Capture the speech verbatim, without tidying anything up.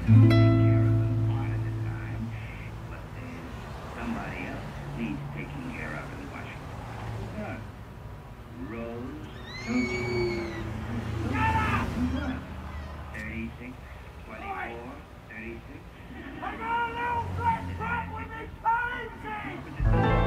take care of them part of the time, but then somebody else needs